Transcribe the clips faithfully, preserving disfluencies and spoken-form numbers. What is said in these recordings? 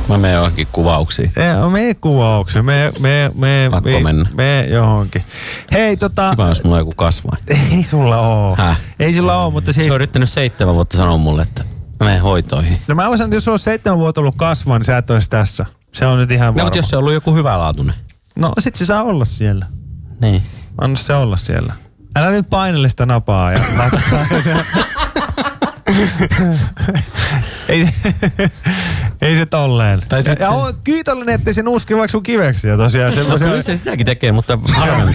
Mä menen johonkin kuvauksiin. Ei, me kuvauksiin. Me, me, me, Pakko me, mennä. Me johonkin. Hei tota... Kiva, jos mulla on joku kasvain. Ei sulla oo. Häh? Ei sulla oo, mutta siis... Se on yrittänyt seitsemän vuotta sanoa mulle, että mä menen hoitoihin. No mä voisin, että jos sulla on seitsemän vuotta ollut kasvaa, niin sä et ois tässä. Se on nyt ihan varma. No, mutta jos se on ollut joku hyvälaatuinen. No sit se saa olla siellä. Niin. Anna se olla siellä. Älä nyt painele sitä napaa ja... ei, ei se tolleen. Ja, sit ja on kiitollinen, ettei se nuuski vaikka sun kiveksiä tosiaan. No kyllä se sitäkin tekee, mutta harvemmin.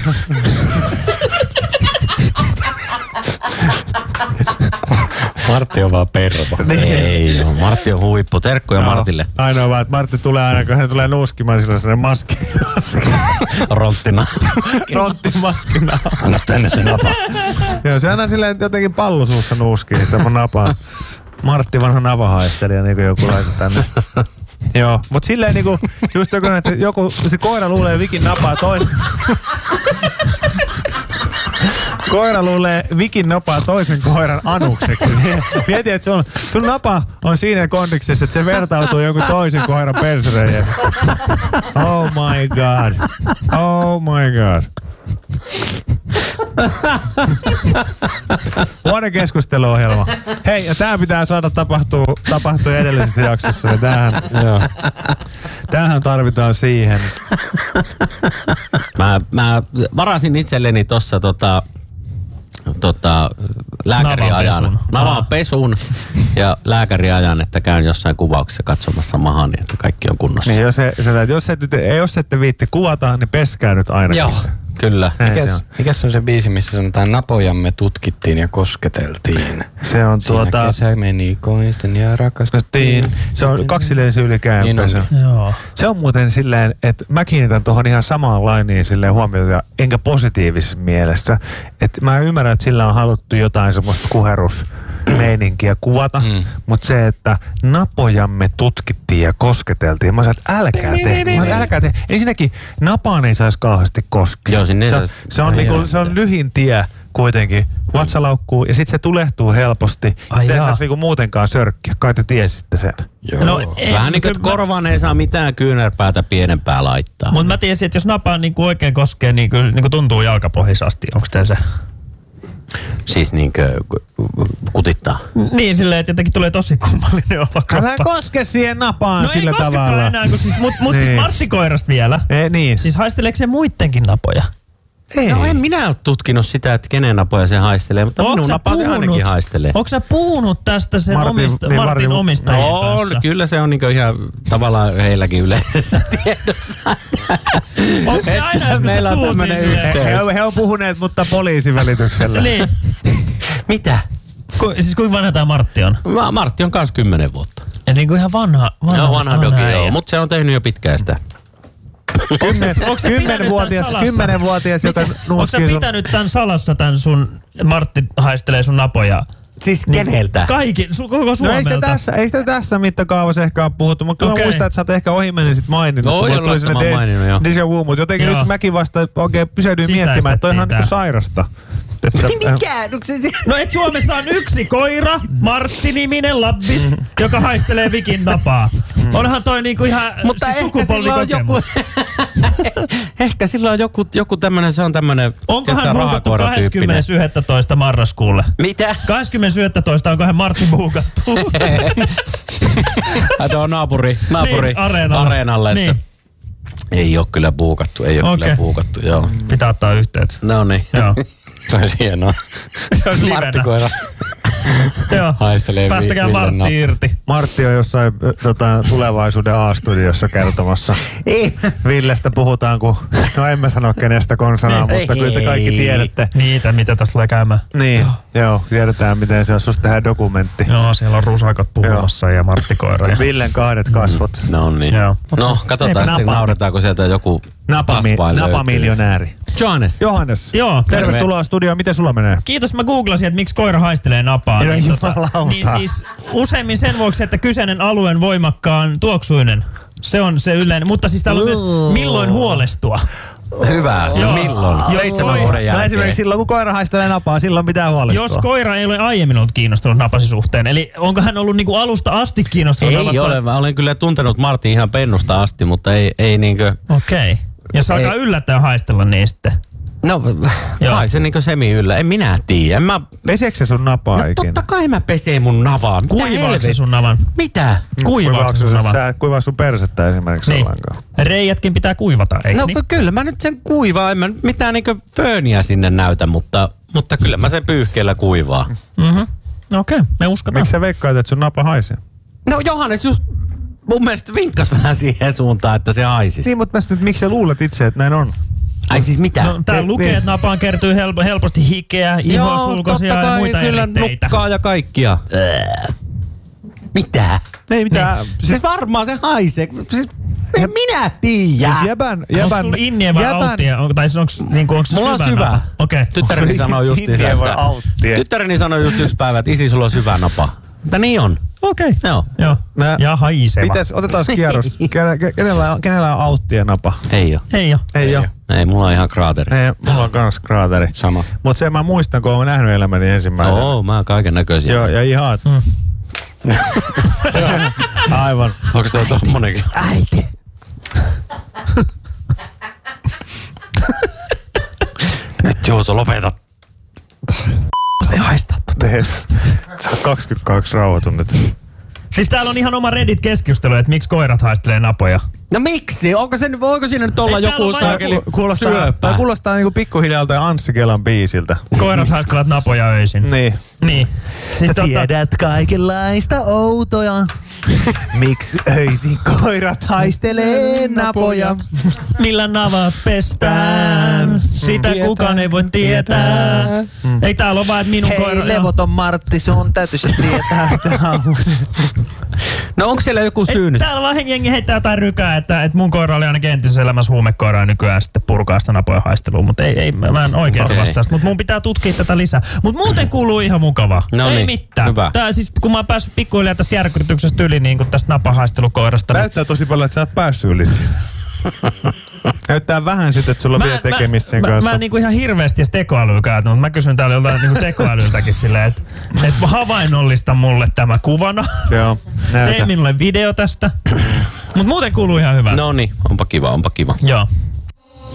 Martti on vaan pervo. Niin. Ei joo, Martti on huippu. Terkkuja no, Martille. Ainoa vaan, että Martti tulee aina, kun hän tulee nuuskimaan, sillä on sellainen maski. Ronttina. Ronttimaskina. Anna tänne se napa. Joo, se aina silleen jotenkin pallu suussa nuuskii sitä mun napaa. Martti vanha navahaistelija, niin kuin joku laittaa tänne. Joo, mutta silleen niinku, just joku, että joku, se koira luulee Vikin napaa toinen. Koira luulee Vikin napaa toisen koiran anukseksi. Mieti, että sun, sun napa on siinä kondiksessa, että se vertautuu jonkun toisen koiran persereihin. Oh my god. Oh my god. Vuoden keskusteluohjelma. Hei, ja tää pitää saada tapahtua, tapahtua edellisessä jaksossa. Ja tämähän, joo. Tämähän tarvitaan siihen. Mä, mä varasin itselleni tossa tota, tota, lääkäriajan. Navan pesun ja lääkäriajan, että käyn jossain kuvauksessa katsomassa mahani, että kaikki on kunnossa. Niin, jos, se, se, jos, et, jos ette viitti kuvata, niin peskää nyt ainakin. Joo, kyllä. Mikäs, se on. mikäs on se biisi, missä sanotaan napojamme tutkittiin ja kosketeltiin? Se on Siinä tuota... kesä meni koisten ja rakastettiin. Se on kaksileinen ylikäänpesä. Niin Joo. Se on muuten silleen, että mä kiinnitän tuohon ihan samaan lainiin silleen huomiota, enkä positiivisessa mielessä. Että mä ymmärrän, että sillä on haluttu jotain semmoista kuherusmeininkiä kuvata, mm. mutta se, että napojamme tutkittiin ja kosketeltiin. Mä sanoin, että älkää tehkää. Mä sanoin, älkää tehkää. Ensinnäkin napaan ei saisi kauheasti koskea. Joo, sinne se, saisi... se, on niinku, se on lyhin tie kuitenkin. Vatsalaukkuu ja sitten se tulehtuu helposti. Sitä ei saisi niinku muutenkaan sörkkiä. Kai te tiesitte sen. Joo. No, ei, Vähän niin kuin, että korvaan ei saa mitään kyynärpäätä pienempää laittaa. mutta mä tiesin, että jos napaan niin kuin oikein koskee, niin kuin, niin kuin tuntuu jalkapohjissa asti. Onko teillä se? Siis niinkö kutittaa. Niin, silleen, että jotenkin tulee tosi kummallinen olo kroppa. Älä koske siihen napaan No sillä ei koskekaan tavalla. enää, kun siis, mut, mut Niin. siis Martti koirasta vielä. Ei, niin. Siis haisteleeko se muittenkin napoja? Ei. No en minä ole tutkinut sitä, että kenen napoja se haistelee, mutta Ootko minun sä napaa se puhunut? ainakin haistelee. Onko sä puhunut tästä sen Martin- omista, niin, Martin, Martin- omistajien On, kanssa? kyllä se on niinku ihan tavallaan heilläkin yleisessä tiedossa. Onko se aina, että meillä sä on puhut tämmönen niin silleen? yhteys. He, he on puhuneet, mutta poliisin välityksellä. Niin. Mitä? Ku, siis kuinka vanha tää Martti on? Ma- Martti on kans kymmenen vuotta. Et niin kuin ihan vanha, vanha, Joo, vanha dogi, äijä. joo. Mutta se on tehnyt jo pitkään sitä. Kymmen, Onko sä pitänyt kymmenvuotias, tän salassa? kymmenvuotias, joka Onko sä nuuskii sun... pitänyt tän salassa tän sun, Martti haistelee sun napoja? Siis Niin, keneltä? Kaikki, su, koko No ei Suomelta. sitä tässä, ei sitä tässä mittakaavassa ehkä ole puhuttu, mutta kyllä Okei. mä muistan, että sä oot ehkä ohimennen sit maininnut. Joo, kun mulle joo, tuli Lotta mä oon sellainen maininnut, joo. déjà vu, mutta jotenkin Joo. nyt mäkin vasta oikein pysähdyin miettimään, että toi on ihan Sisäistettiin niinku tää. sairasta. Että, Mikä? No et Suomessa on yksi koira, Martti-niminen labbis, Mm. joka haistelee Vikin napaa. Onhan toi niinku ihan Mutta siis ehkä sillä on joku, sukupuolikokemus. ehkä sillä on joku, joku tämmönen, se on tämmönen, Onkohan buukattu rahakoira-tyyppinen. kahdeskymmenes yhdestoista marraskuulle? Mitä? kahdeskymmenes yhdestoista onkohan Martti buukattu? Ai tuo naapuri, naapuri Niin, areenalle. areenalle, että Niin. ei oo kyllä buukattu, ei oo Okei. kyllä buukattu, joo. Pitää ottaa yhteyttä. No niin. Joo. Se olisi hienoa. Se on livenä. Marttikoira Joo. haistelee Päästäkää vi- Villen Martti irti. Martti on jossain ö, tota, tulevaisuuden A-studiossa kertomassa. Ei. Villestä puhutaan, kun... No en mä sano kenestä konsanaa, Niin. mutta kyllä te kaikki Ei. tiedätte. Niitä, mitä tässä tulee käymään. Niin, joo, tiedetään miten se on. Susta tehdään dokumentti. Joo, siellä on rusakot puhumassa ja Martti koira. Ja... Villen kahdet kasvot. No niin. Joo. No, katsotaan sitten, Napa. nauretaanko sieltä joku Napami, kasvain löytyy. napamiljonääri. Johannes. Johannes, Joo. tervetuloa studioon. Miten sulla menee? Kiitos, mä googlasin, että miksi koira haistelee napaa. No Niin, tota, jumalauta. niin siis useimmin sen vuoksi, että kyseinen alueen voimakkaan tuoksuinen. Se on se yleinen. Mutta siis täällä on myös milloin huolestua. Hyvä. Joo. Milloin? Jos Seitsemän koi- vuoden No jälkeen. esimerkiksi silloin, kun koira haistelee napaa, silloin pitää huolestua. Jos koira ei ole aiemmin ollut kiinnostunut napasi suhteen, eli onko hän ollut niinku alusta asti kiinnostunut Ei napasta? ole. Mä olen kyllä tuntenut Martin ihan pennusta asti, mutta ei, ei niinkö... Okei. Okay. Ja se alkaa yllättäen haistella niin sitten. No, kai se niinkö semi yllä. En minä tiedä. En mä... Peseekö se sun napaa No ikinä? totta kai mä peseen mun navaa. Mitä Kuivaako se helvet- sun navan? Mitä? Kuivaako se sun navan? Sä et kuivaa sun persettä esimerkiksi Niin. ollenkaan. Reijätkin pitää kuivata, eikö No niin? kyllä mä nyt sen kuivaa. En mä nyt mitään niinkö fööniä sinne näytä, mutta, mutta kyllä mä sen pyyhkeellä kuivaa. Mhm. Okei, okay, me uskotaan. Miksi sä veikkaat, että sun napa haisee? No Johannes just mun mielestä vinkkas vähän siihen suuntaan, että se haisisi. Niin, mutta mä miksi sä luulet itse, että näin on? Ai siis mitä? No, täällä Niin, lukee, niin. että napaan kertyy help- helposti hikeä, ihosulkoisia ja muita kyllä eritteitä. nukkaa ja kaikkia. Ää. Mitä? Ei mitään. Niin. Siis varmaan se haisee. Siis en minä tiedä. Siis jäbän, Onko jäbän, sulla inniä vai jäbän, auttia? On, tai siis onks, niinku, onks Mulla on syvä syvä. napa? Okei. Okay. Tyttäreni sanoi just Intiä vai että... auttia? Tyttäreni sanoi just yksi päivä, että isi, sulla on syvä napa. Mutta niin on. Okei. Okay. Joo. Joo. Nää- Ja haiseva. Mites, otetaan kierros. Kene- ke- Kenellä on, kenellä on auttien napa? Ei oo. Ei oo. Ei oo. Ei, mulla on ihan kraateri. Ei, mulla on kans kraateri. Sama. Mut sen mä muistan, kun oon nähnyt elämäni ensimmäisen. Oo, mä oon kaiken näköisiä. Joo, ja ihan... Mm. Aivan. Onko toi tommonenkin? Äiti. Nyt Juuso, lopeta. Ei haista. Tees. Sä oot kaksikymmentäkaksi rauhoitun nyt. Siis täällä on ihan oma Reddit-keskustelu, että miksi koirat haistelee napoja. No miksi? Onko, se, voiko siinä nyt olla Ei, täällä joku on vain- saakeli Kuulostaa, syöpä? tai kuulostaa niinku pikkuhiljaalta ja Anssi Kelan biisiltä. Koirat haistelevat napoja öisin. Niin. Niin. Siis Sä tota, tiedät kaikenlaista outoja. Miksi öisin koirat haistelee napoja? millä navat pestään, sitä Tietää, kukaan ei voi tietää. Mm. Ei täällä ole vaan, että minun Hei, koira... levoton Martti, sun täytyisi tietää. No onko siellä joku syy Et nyt? täällä vaan jengi heittää jotain rykää, että, että mun koira oli ainakin entisessä elämässä huumekoira ja nykyään sitten purkaa sitä napojen haistelua. Mutta ei, ei, mä en oikein Okei. okay. vastaa. Mutta mun pitää tutkia tätä lisää. Mutta muuten kuuluu ihan mukavaa. No ei niin, mitään. hyvä. Tää, siis, kun mä oon päässyt pikkuhiljaa tästä järkytyksestä yli niin kuin tästä napahaistelukoirasta. Näyttää tosi paljon, että sä oot päässyt yli. Näyttää vähän sitten, että sulla on vielä tekemistä sen mä, kanssa. Mä, mä niinku ihan hirveästi edes tekoälyä käytän, mutta mä kysyn täällä joltain niinku tekoälyltäkin silleen, että et havainnollista mulle tämä kuvana. Joo, Tee näytä. minulle video tästä. Mutta muuten kuuluu ihan hyvä. No niin, onpa kiva, onpa kiva. Joo.